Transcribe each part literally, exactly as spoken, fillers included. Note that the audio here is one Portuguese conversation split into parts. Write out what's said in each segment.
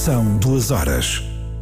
São duas horas.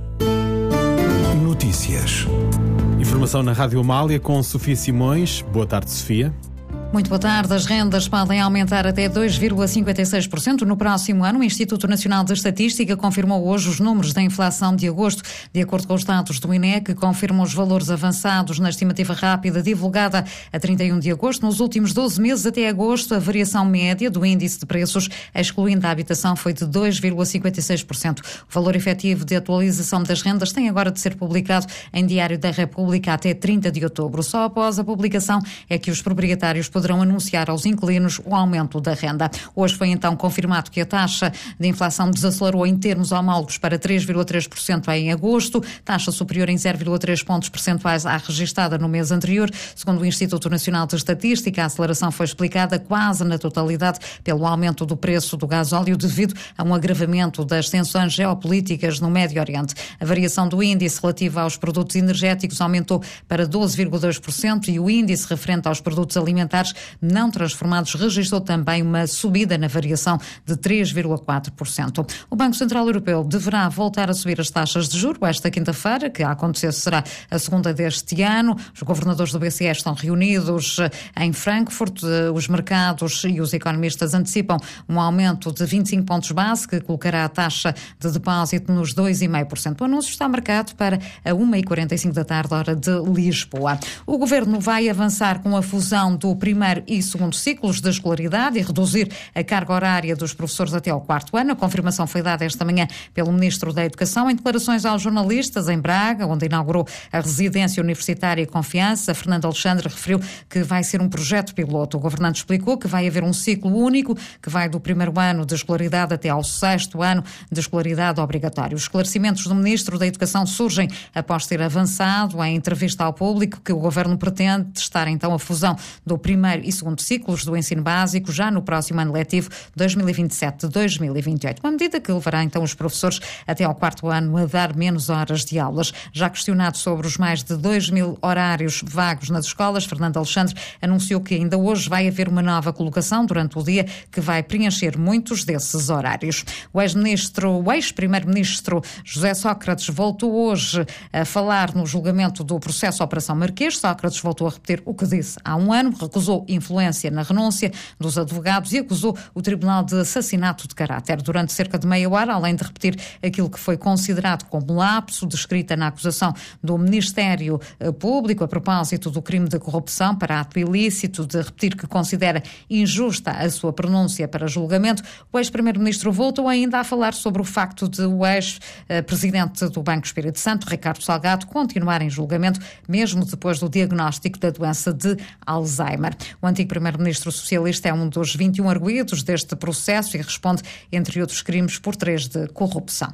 Notícias. Informação na Rádio Amália com Sofia Simões. Boa tarde, Sofia. Muito boa tarde. As rendas podem aumentar até dois vírgula cinquenta e seis por cento no próximo ano. O Instituto Nacional de Estatística confirmou hoje os números da inflação de agosto. De acordo com os dados do I N E, que confirmam os valores avançados na estimativa rápida divulgada a trinta e um de agosto, nos últimos doze meses até agosto, a variação média do índice de preços, excluindo a habitação, foi de dois vírgula cinquenta e seis por cento. O valor efetivo de atualização das rendas tem agora de ser publicado em Diário da República até trinta de outubro. Só após a publicação é que os proprietários poderão anunciar aos inquilinos o aumento da renda. Hoje foi então confirmado que a taxa de inflação desacelerou em termos homólogos para três vírgula três por cento em agosto, taxa superior em zero vírgula três pontos percentuais à registada no mês anterior. Segundo o Instituto Nacional de Estatística, a aceleração foi explicada quase na totalidade pelo aumento do preço do gasóleo devido a um agravamento das tensões geopolíticas no Médio Oriente. A variação do índice relativo aos produtos energéticos aumentou para doze vírgula dois por cento e o índice referente aos produtos alimentares não transformados registrou também uma subida na variação de três vírgula quatro por cento. O Banco Central Europeu deverá voltar a subir as taxas de juros esta quinta-feira, que a acontecer será a segunda deste ano. Os governadores do B C E estão reunidos em Frankfurt. Os mercados e os economistas antecipam um aumento de vinte e cinco pontos base, que colocará a taxa de depósito nos dois vírgula cinco por cento. O anúncio está marcado para a uma e quarenta e cinco da tarde, hora de Lisboa. O Governo vai avançar com a fusão do primeiro e segundo ciclos de escolaridade e reduzir a carga horária dos professores até ao quarto ano. A confirmação foi dada esta manhã pelo Ministro da Educação em declarações aos jornalistas em Braga, onde inaugurou a residência universitária Confiança. Fernando Alexandre referiu que vai ser um projeto piloto. O governante explicou que vai haver um ciclo único que vai do primeiro ano de escolaridade até ao sexto ano de escolaridade obrigatório. Os esclarecimentos do Ministro da Educação surgem após ter avançado em entrevista ao público que o Governo pretende testar então a fusão do primeiro e segundo ciclos do ensino básico já no próximo ano letivo dois mil e vinte e sete a dois mil e vinte e oito. Uma medida que levará então os professores até ao quarto ano a dar menos horas de aulas. Já questionado sobre os mais de dois mil horários vagos nas escolas, Fernando Alexandre anunciou que ainda hoje vai haver uma nova colocação durante o dia que vai preencher muitos desses horários. O ex-ministro, o ex-primeiro-ministro José Sócrates voltou hoje a falar no julgamento do processo Operação Marquês. Sócrates voltou a repetir o que disse há um ano, recusou influência na renúncia dos advogados e acusou o Tribunal de assassinato de caráter. Durante cerca de meia hora, além de repetir aquilo que foi considerado como lapso descrita na acusação do Ministério Público a propósito do crime de corrupção para ato ilícito, de repetir que considera injusta a sua pronúncia para julgamento, o ex-primeiro-ministro voltou ainda a falar sobre o facto de o ex-presidente do Banco Espírito Santo, Ricardo Salgado, continuar em julgamento mesmo depois do diagnóstico da doença de Alzheimer. O antigo primeiro-ministro socialista é um dos vinte e um arguidos deste processo e responde, entre outros crimes, por três de corrupção.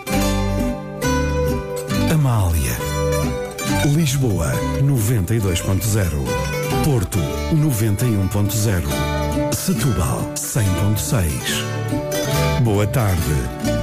Amália. Lisboa, noventa e dois ponto zero. Porto, noventa e um ponto zero. Setúbal, cem ponto seis. Boa tarde.